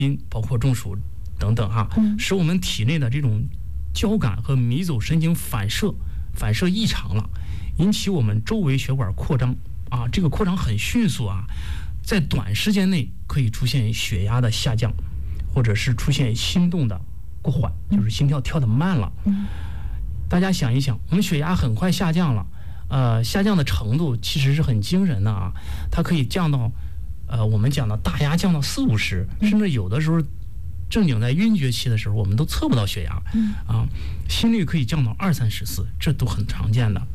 因包括中暑等等哈，使我们体内的这种交感和迷走神经反射异常了，引起我们周围血管扩张啊，这个扩张很迅速啊，在短时间内可以出现血压的下降，或者是出现心动的过缓，就是心跳跳得慢了。大家想一想，我们血压很快下降了，下降的程度其实是很惊人的啊，它可以降到我们讲的大压降到40-50，甚至有的时候正经在晕厥期的时候，我们都测不到血压啊，心率可以降到20-30，这都很常见的。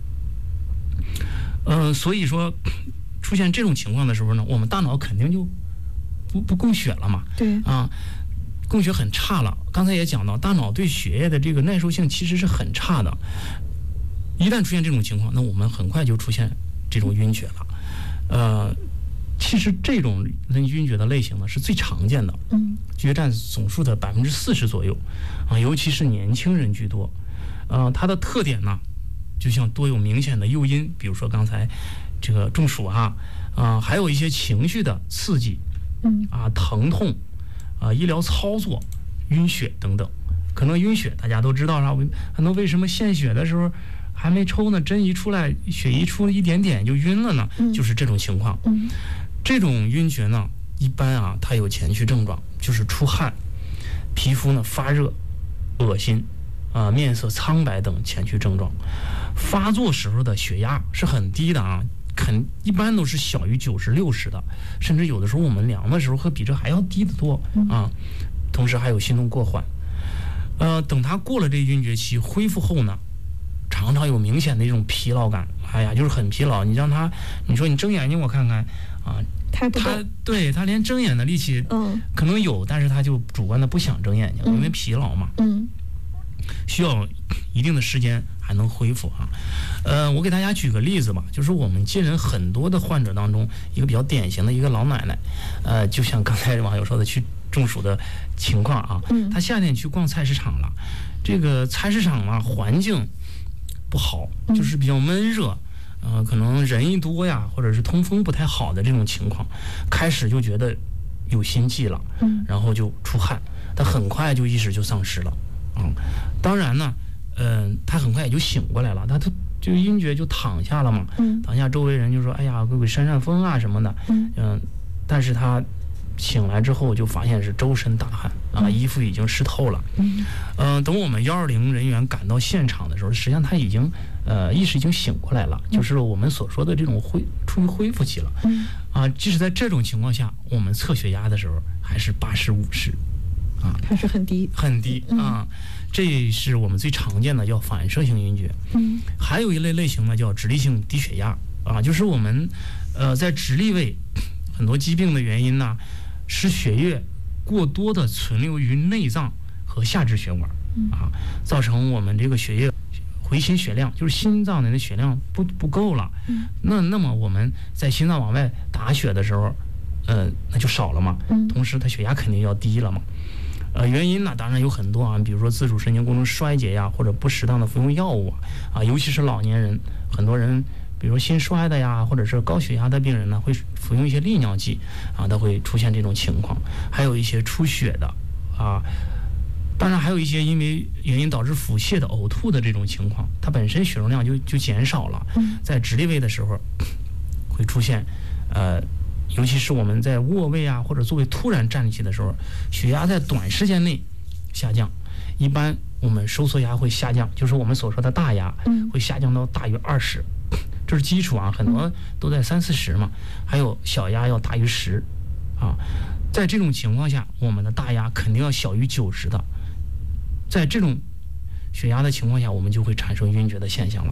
所以说出现这种情况的时候呢，我们大脑肯定就不供血了嘛， 对啊，供血很差了。刚才也讲到，大脑对血液的这个耐受性其实是很差的。一旦出现这种情况，那我们很快就出现这种晕厥了。其实这种晕厥的类型呢是最常见的，约占总数的40%左右，啊，尤其是年轻人居多。它的特点呢，就像多有明显的诱因，比如说刚才这个中暑还有一些情绪的刺激，疼痛，医疗操作、晕血等等。可能晕血大家都知道很多为什么献血的时候还没抽呢，针一出来，血一出一点点就晕了呢？就是这种情况。这种晕厥呢，一般它有前驱症状，就是出汗、皮肤呢发热、恶心、面色苍白等前驱症状。发作时候的血压是很低的一般都是小于90-60的，甚至有的时候我们量的时候会比这还要低得多同时还有心动过缓。等他过了这晕厥期恢复后呢，常常有明显的一种疲劳感，就是很疲劳。你让他，你说你睁眼睛我看看他连睁眼的力气可能有，但是他就主观的不想睁眼睛，因为疲劳嘛，需要一定的时间还能恢复我给大家举个例子吧，就是我们接诊很多的患者当中，一个比较典型的一个老奶奶，就像刚才网友说的去中暑的情况她夏天去逛菜市场了，这个菜市场环境不好，就是比较闷热。可能人一多呀，或者是通风不太好的这种情况，开始就觉得有心悸了，然后就出汗，他很快就意识就丧失了，当然呢，他很快也就醒过来了，他就晕厥就躺下了嘛，躺下周围人就说，哎呀，给扇扇风什么的，但是他醒来之后就发现是周身大汗衣服已经湿透了，等我们120人员赶到现场的时候，实际上他已经意识已经醒过来了，就是我们所说的这种处于恢复期了，即使在这种情况下，我们测血压的时候还是80-50， 还是很低很低这是我们最常见的叫反射性晕厥。还有一类型呢叫直立性低血压就是我们在直立位很多疾病的原因呢，使血液过多的存留于内脏和下肢血管造成我们这个血液回心血量，就是心脏的血量不够了，那么我们在心脏往外打血的时候，那就少了嘛，同时它血压肯定要低了嘛。原因呢当然有很多比如说自主神经功能衰竭呀，或者不适当的服用药物尤其是老年人，很多人比如说心衰的呀，或者是高血压的病人呢，会服用一些利尿剂它会出现这种情况。还有一些出血的当然还有一些因为原因导致腹泻的呕吐的这种情况，它本身血容量就减少了，在直立位的时候会出现尤其是我们在卧位或者座位突然站立起的时候，血压在短时间内下降，一般我们收缩压会下降，就是我们所说的大压会下降到大于20，这是基础很多都在30-40嘛，还有小压要大于10在这种情况下，我们的大压肯定要小于90的，在这种血压的情况下，我们就会产生晕厥的现象了。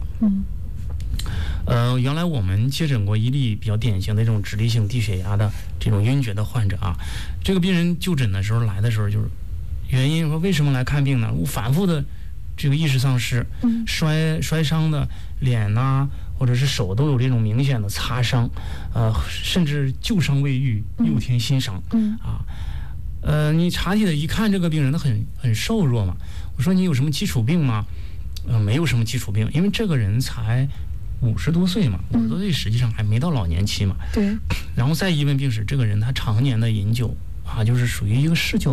原来我们接诊过一例比较典型的这种直立性低血压的这种晕厥的患者这个病人就诊的时候来的时候，就是原因说为什么来看病呢？我反复的这个意识丧失，摔伤的脸或者是手都有这种明显的擦伤，甚至旧伤未愈，又添新伤你查体的一看这个病人他很瘦弱嘛，我说你有什么基础病吗？没有什么基础病，因为这个人才50多岁嘛，50多岁实际上还没到老年期嘛。 对。 然后再一问病史，这个人他常年的饮酒啊，就是属于一个视觉